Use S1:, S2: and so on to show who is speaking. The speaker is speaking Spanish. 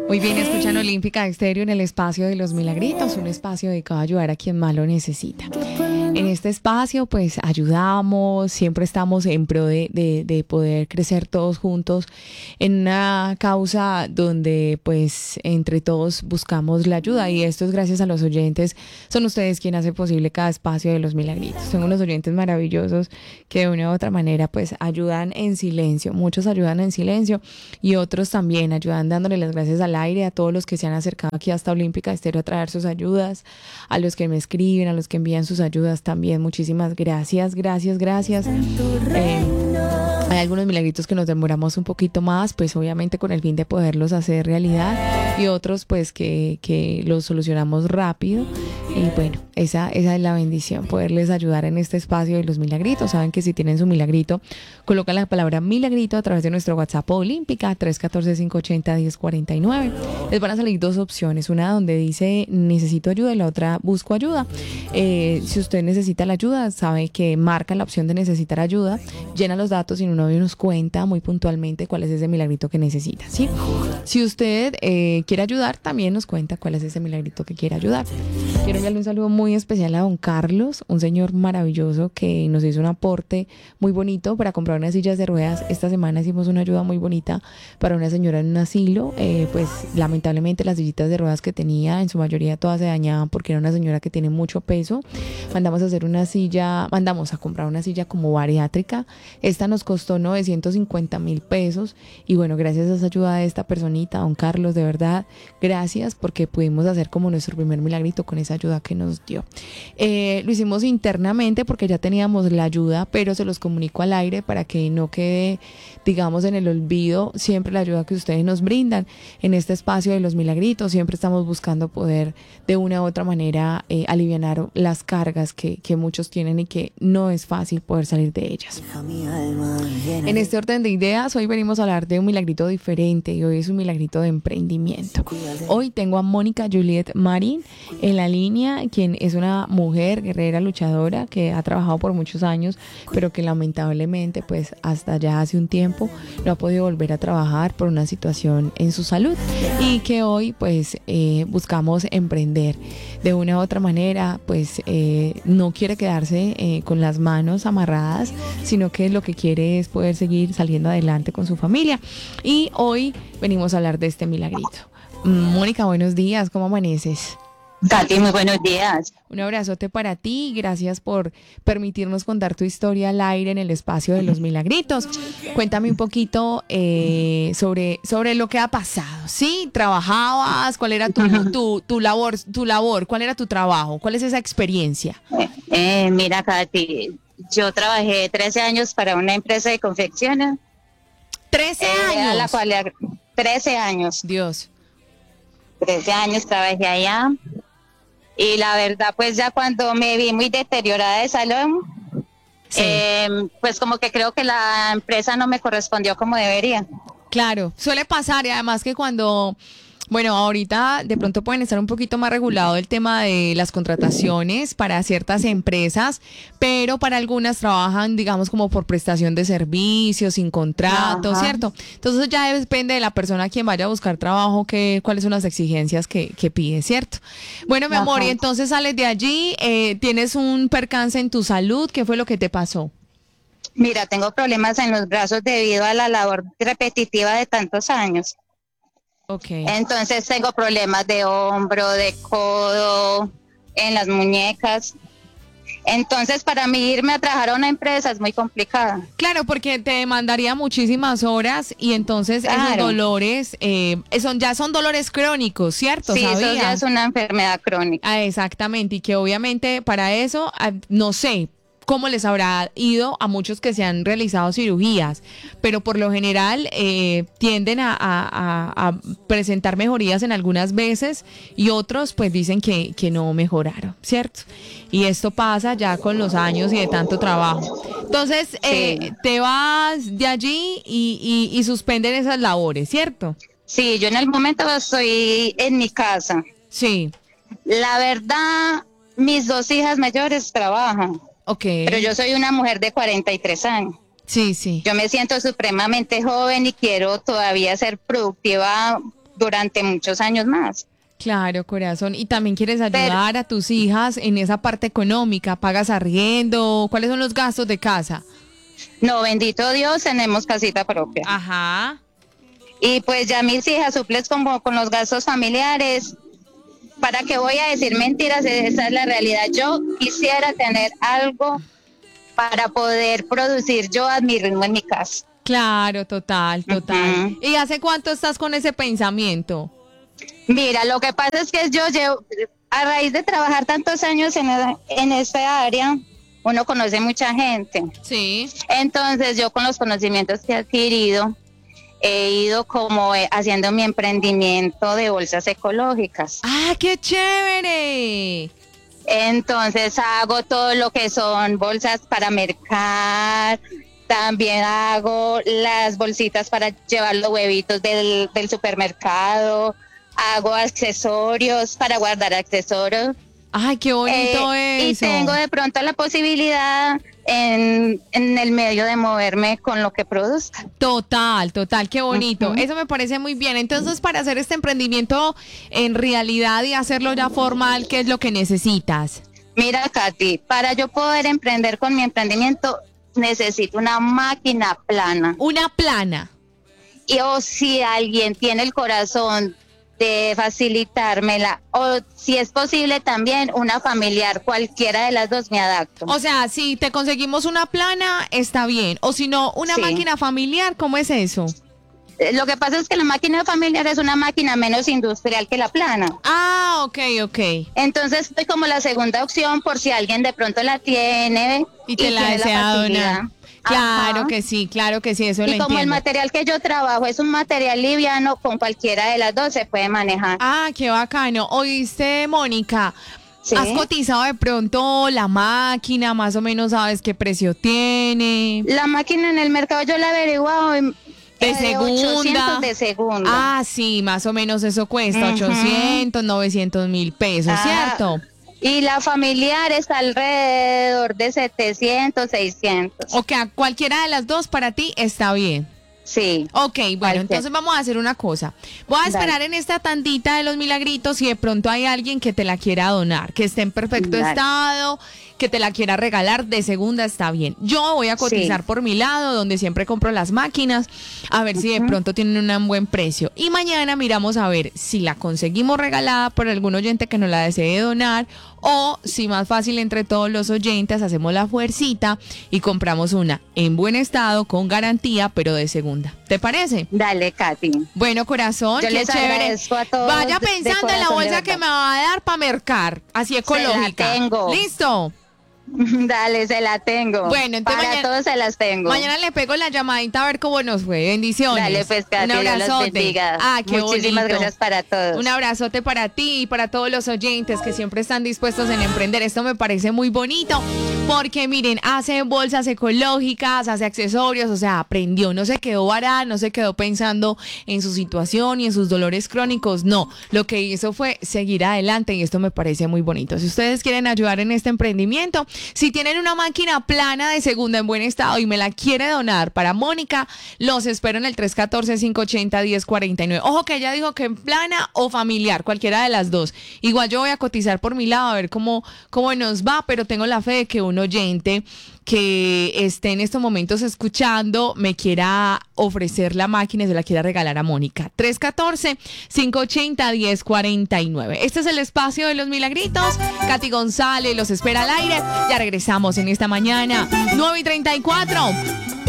S1: Muy bien, escuchan Olímpica Estéreo en el espacio de los milagritos, un espacio dedicado a ayudar a quien más lo necesita. En este espacio pues ayudamos, siempre estamos en pro de poder crecer todos juntos en una causa donde pues entre todos buscamos la ayuda, y esto es gracias a los oyentes. Son ustedes quienes hacen posible cada espacio de los milagritos. Son unos oyentes maravillosos que de una u otra manera pues ayudan en silencio. Muchos ayudan en silencio y otros también ayudan dándole las gracias al aire a todos los que se han acercado aquí hasta Olímpica Estéreo a traer sus ayudas, a los que me escriben, a los que envían sus ayudas también. Muchísimas gracias, gracias. Hay algunos milagritos que nos demoramos un poquito más, pues obviamente con el fin de poderlos hacer realidad, y otros pues que los solucionamos rápido. Y bueno, esa es la bendición, poderles ayudar en este espacio de los milagritos. Saben que si tienen su milagrito, colocan la palabra milagrito a través de nuestro WhatsApp Olímpica 314-580-1049. Les van a salir dos opciones, una donde dice necesito ayuda y la otra busco ayuda. Si usted necesita la ayuda, sabe que marca la opción de necesitar ayuda, llena los datos y uno nos cuenta muy puntualmente cuál es ese milagrito que necesita, ¿sí? Si usted quiere ayudar, también nos cuenta cuál es ese milagrito que quiere ayudar. Quiero enviarle un saludo muy especial a don Carlos, un señor maravilloso que nos hizo un aporte muy bonito para comprar unas sillas de ruedas. Esta semana hicimos una ayuda muy bonita para una señora en un asilo. Pues lamentablemente las sillitas de ruedas que tenía, en su mayoría todas se dañaban porque era una señora que tiene mucho peso. Mandamos a comprar una silla como bariátrica. Esta nos costó 950,000 pesos. Y bueno, gracias a esa ayuda de esta personita, don Carlos, de verdad, gracias, porque pudimos hacer como nuestro primer milagrito con esa ayuda que nos dio. Lo hicimos internamente porque ya teníamos la ayuda, pero se los comunico al aire para que no quede, digamos, en el olvido siempre la ayuda que ustedes nos brindan en este espacio de los milagritos. Siempre estamos buscando poder de una u otra manera alivianar las cargas que muchos tienen y que no es fácil poder salir de ellas. En este orden de ideas, hoy venimos a hablar de un milagrito diferente, y hoy es un milagrito de emprendimiento. Hoy tengo a Mónica Juliet Marín en la línea, quien es una mujer guerrera, luchadora, que ha trabajado por muchos años, pero que lamentablemente pues hasta ya hace un tiempo no ha podido volver a trabajar por una situación en su salud, y que hoy pues buscamos emprender de una u otra manera. Pues no quiere quedarse con las manos amarradas, sino que lo que quiere es poder seguir saliendo adelante con su familia, y hoy venimos a hablar de este milagrito. Mónica, buenos días, ¿cómo amaneces?
S2: Katy, muy buenos días.
S1: Un abrazote para ti, gracias por permitirnos contar tu historia al aire en el espacio de los milagritos. Cuéntame un poquito sobre lo que ha pasado, ¿sí? ¿Trabajabas? ¿Cuál era tu labor? ¿Cuál era tu trabajo? ¿Cuál es esa experiencia?
S2: Mira, Katy, yo trabajé 13 años para una empresa de confecciones.
S1: ¿13 años?
S2: A la cual 13 años.
S1: Dios.
S2: 13 años trabajé allá. Y la verdad, pues ya cuando me vi muy deteriorada de salud, sí. Pues como que creo que la empresa no me correspondió como debería.
S1: Claro, suele pasar, y además que cuando... Bueno, ahorita de pronto pueden estar un poquito más regulado el tema de las contrataciones para ciertas empresas, pero para algunas trabajan, digamos, como por prestación de servicios, sin contrato, ajá, ¿cierto? Entonces ya depende de la persona a quien vaya a buscar trabajo, cuáles son las exigencias que pide, ¿cierto? Bueno, mi amor, y entonces sales de allí, tienes un percance en tu salud, ¿qué fue lo que te pasó?
S2: Mira, tengo problemas en los brazos debido a la labor repetitiva de tantos años.
S1: Okay.
S2: Entonces tengo problemas de hombro, de codo, en las muñecas. Entonces para mí irme a trabajar a una empresa es muy complicado.
S1: Claro, porque te demandaría muchísimas horas, y entonces esos dolores son dolores crónicos, ¿cierto?
S2: Sí,
S1: ¿sabía?
S2: Eso ya es una enfermedad crónica.
S1: Exactamente, y que obviamente para eso, no sé cómo les habrá ido a muchos que se han realizado cirugías, pero por lo general tienden a presentar mejorías en algunas veces, y otros pues dicen que no mejoraron, ¿cierto? Y esto pasa ya con los años y de tanto trabajo. Entonces sí. Te vas de allí y suspenden esas labores, ¿cierto?
S2: Sí, yo en el momento estoy en mi casa.
S1: Sí.
S2: La verdad, mis 2 hijas mayores trabajan.
S1: Okay.
S2: Pero yo soy una mujer de 43 años.
S1: Sí, sí.
S2: Yo me siento supremamente joven y quiero todavía ser productiva durante muchos años más.
S1: Claro, corazón. Y también quieres ayudar a tus hijas en esa parte económica. ¿Pagas arriendo? ¿Cuáles son los gastos de casa?
S2: No, bendito Dios, tenemos casita propia.
S1: Ajá.
S2: Y pues ya mis hijas suples como con los gastos familiares. ¿Para qué voy a decir mentiras? Esa es la realidad. Yo quisiera tener algo para poder producir yo a mi ritmo en mi casa.
S1: Claro, total. ¿Y hace cuánto estás con ese pensamiento?
S2: Mira, lo que pasa es que yo llevo, a raíz de trabajar tantos años en esta área, uno conoce mucha gente.
S1: Sí.
S2: Entonces yo con los conocimientos que he adquirido, he ido como haciendo mi emprendimiento de bolsas ecológicas.
S1: ¡Ah, qué chévere!
S2: Entonces hago todo lo que son bolsas para mercar, también hago las bolsitas para llevar los huevitos del supermercado, hago accesorios para guardar accesorios.
S1: ¡Ay, qué bonito eso!
S2: Y tengo de pronto la posibilidad en el medio de moverme con lo que produzca.
S1: Total, qué bonito. Eso me parece muy bien. Entonces, para hacer este emprendimiento en realidad y hacerlo ya formal, ¿qué es lo que necesitas?
S2: Mira, Katy, para yo poder emprender con mi emprendimiento, necesito una máquina plana.
S1: Una plana.
S2: O si alguien tiene el corazón de facilitármela, o si es posible también una familiar, cualquiera de las dos me adapto.
S1: O sea, si te conseguimos una plana, está bien. O si no, una máquina familiar, ¿cómo es eso?
S2: Lo que pasa es que la máquina familiar es una máquina menos industrial que la plana.
S1: Ah, ok.
S2: Entonces estoy como la segunda opción por si alguien de pronto la tiene
S1: y te la desea donar. Claro que sí, eso lo entiendo.
S2: Y como el material que yo trabajo es un material liviano, con cualquiera de las dos se puede manejar.
S1: Ah, qué bacano. ¿Oíste, Mónica?
S2: ¿Sí?
S1: ¿Has cotizado de pronto la máquina? Más o menos sabes qué precio tiene.
S2: La máquina en el mercado yo la he averiguado
S1: de segunda.
S2: 800 de segunda.
S1: Ah, sí, más o menos eso cuesta, 800, 900 mil pesos, ¿cierto?
S2: Y la familiar está alrededor de 700, 600.
S1: Ok, cualquiera de las dos para ti está bien.
S2: Sí.
S1: Ok, bueno, entonces vamos a hacer una cosa. Voy a esperar en esta tandita de los milagritos si de pronto hay alguien que te la quiera donar, que esté en perfecto estado, que te la quiera regalar de segunda, está bien. Yo voy a cotizar por mi lado, donde siempre compro las máquinas, a ver si de pronto tienen un buen precio. Y mañana miramos a ver si la conseguimos regalada por algún oyente que nos la desee donar, o si más fácil entre todos los oyentes hacemos la fuercita y compramos una en buen estado, con garantía, pero de segunda. ¿Te parece?
S2: Dale, Katy.
S1: Bueno, corazón,
S2: yo
S1: qué chévere.
S2: A todos.
S1: Vaya pensando en la bolsa que me va a dar para mercar, así ecológica.
S2: Se la tengo.
S1: ¿Listo?
S2: Dale, se la tengo.
S1: Bueno, entonces
S2: para todos se las tengo.
S1: Mañana le pego la llamadita a ver cómo nos fue. Bendiciones.
S2: Dale, pues, Katy,
S1: un abrazote.
S2: Bendiga.
S1: Qué
S2: muchísimas
S1: bonito.
S2: Gracias para todos.
S1: Un abrazote para ti y para todos los oyentes que siempre están dispuestos en emprender. Esto me parece muy bonito porque miren, hace bolsas ecológicas, hace accesorios, o sea, aprendió, no se quedó varada, no se quedó pensando en su situación y en sus dolores crónicos, no, lo que hizo fue seguir adelante y esto me parece muy bonito. Si ustedes quieren ayudar en este emprendimiento, si tienen una máquina plana de segunda en buen estado y me la quiere donar para Mónica, los espero en el 314-580-1049. Ojo que ella dijo que plana o familiar, cualquiera de las dos. Igual yo voy a cotizar por mi lado a ver cómo nos va, pero tengo la fe de que un oyente que esté en estos momentos escuchando me quiera ofrecer la máquina y se la quiera regalar a Mónica. 314-580-1049. Este es el espacio de los milagritos. Katy González los espera al aire. Ya regresamos en esta mañana, 9:34.